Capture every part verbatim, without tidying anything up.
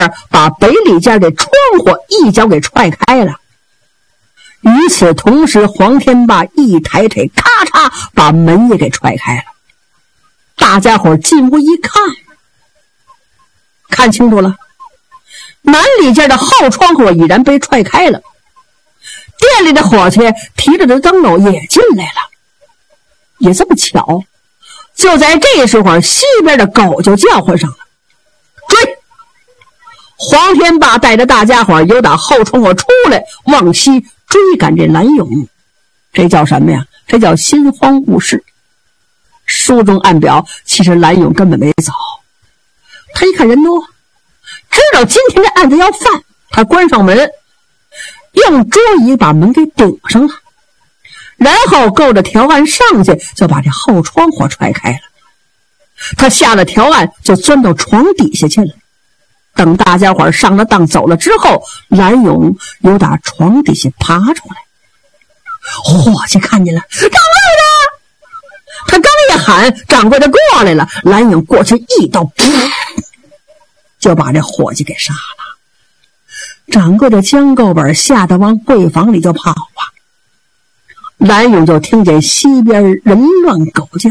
把北里间的窗户一脚给踹开了。与此同时，黄天霸一抬腿，咔嚓把门也给踹开了。大家伙进屋一看，看清楚了，南里间的后窗户已然被踹开了，店里的伙计提着的灯笼也进来了。也这么巧，就在这时候，西边的狗就叫唤上了，追！黄天霸带着大家伙由打后窗户出来，往西追赶这蓝勇。这叫什么呀？这叫心慌误事。书中暗表，其实蓝勇根本没走。他一看人多，知道今天这案子要犯，他关上门，用桌椅把门给顶上了，然后够着条案上去，就把这后窗户踹开了。他下了条案，就钻到床底下去了。等大家伙上了当走了之后，蓝勇又打床底下爬出来。伙计看见了，掌柜的！他刚一喊，掌柜的过来了，蓝勇过去一刀，就把这伙计给杀了。掌柜的江够本吓得往柜房里就跑啊。蓝勇就听见西边人乱狗叫，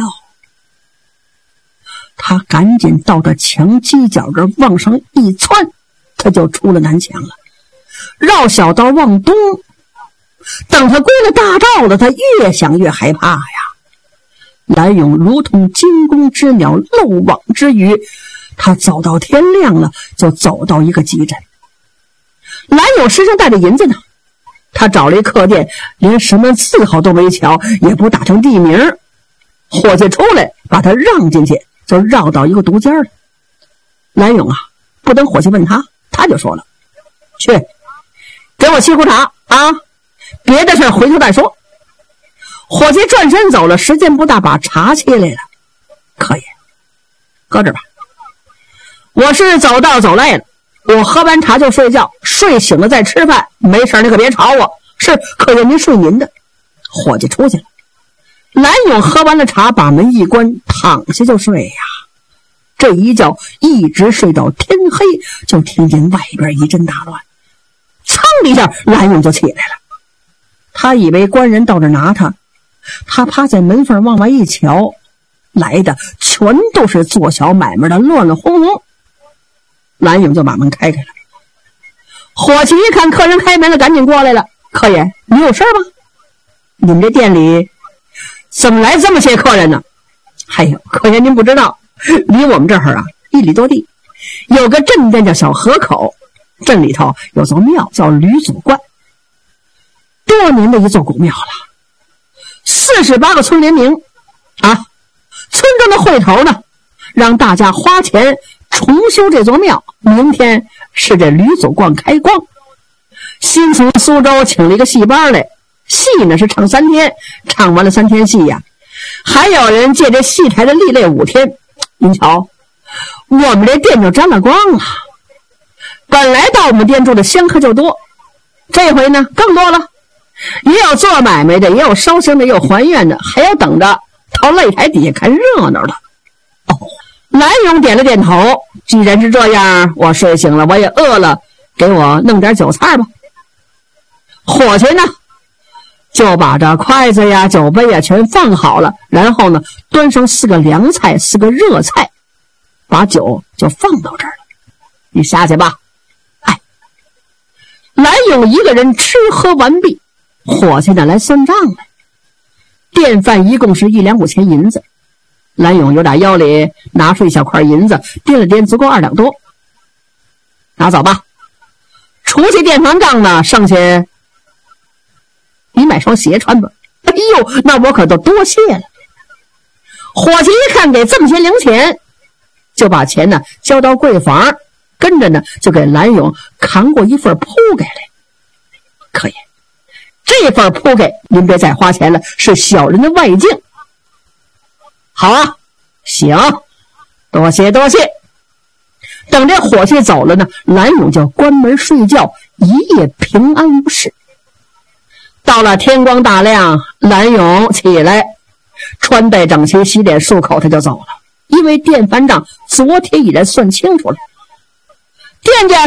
他赶紧到这墙犄角这往上一窜，他就出了南墙了，绕小道往东。等他归了大道了，他越想越害怕呀。蓝勇如同惊弓之鸟，漏网之鱼，他走到天亮了，就走到一个集镇。蓝勇身上带着银子呢，他找了一客店，连什么字号都没瞧，也不打成地名。伙计出来把他让进去，就绕到一个独间了。蓝勇啊，不等伙计问他，他就说了：“去，给我沏壶茶啊，别的事回头再说。”伙计转身走了，时间不大，把茶沏来了。可以，搁这吧。我是走道走累了，我喝完茶就睡觉，睡醒了再吃饭，没事你可别吵我。是，客人您睡您的。伙计出去了。蓝勇喝完了茶，把门一关，躺下就睡呀。这一觉一直睡到天黑，就听见外边一阵大乱。噌的一下，蓝勇就起来了。他以为官人到这拿他，他趴在门缝往外一瞧，来的全都是做小买卖的，乱乱哄哄。蓝勇就把门开开了。伙计一看客人开门了，赶紧过来了：“客爷，你有事吗？你们这店里怎么来这么些客人呢？”“哎呦，客爷您不知道，离我们这儿啊一里多地，有个镇店叫小河口，镇里头有座庙叫吕祖观，多年的一座古庙了，四十八个村联名啊，村中的会头呢，让大家花钱重修这座庙，明天是这吕祖观开光。新从苏州请了一个戏班来，戏呢是唱三天，唱完了三天戏呀，还有人借这戏台的历累五天。您瞧，我们这店就沾了光了。本来到我们店住的香客就多，这回呢更多了，也有做买卖的，也有烧香的，也有还愿的，还有等着到擂台底下看热闹的。哦，蓝勇点了点头，既然是这样，我睡醒了，我也饿了，给我弄点酒菜吧。伙计呢就把这筷子呀酒杯呀全放好了，然后呢端上四个凉菜四个热菜，把酒就放到这儿了。你下去吧。哎，蓝勇一个人吃喝完毕，伙计呢来算账来。店饭一共是一两五钱银子，蓝勇由打腰里拿出一小块银子，掂了掂，足够二两多。拿走吧，除去店房账呢，剩下你买双鞋穿吧。哎呦，那我可都多谢了。伙计一看给这么些零钱，就把钱呢交到柜房，跟着呢就给蓝勇扛过一份铺给来。可以，这份铺给您别再花钱了，是小人的外敬。好啊，行，多谢多谢。等这伙计走了呢，蓝勇就关门睡觉，一夜平安无事。到了天光大亮，蓝勇起来，穿戴整齐，洗脸漱口，他就走了。因为店番账昨天已然算清楚了，店家